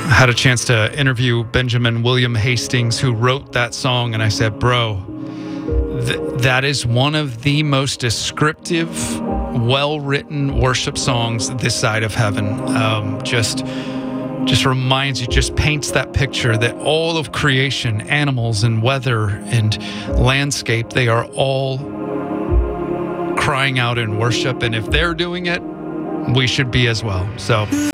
I had a chance to interview Benjamin William Hastings, who wrote that song, and I said, bro, that is one of the most descriptive, well-written worship songs this side of heaven. Just reminds you, just paints that picture that all of creation, animals and weather and landscape, they are all crying out in worship. And if they're doing it, we should be as well. So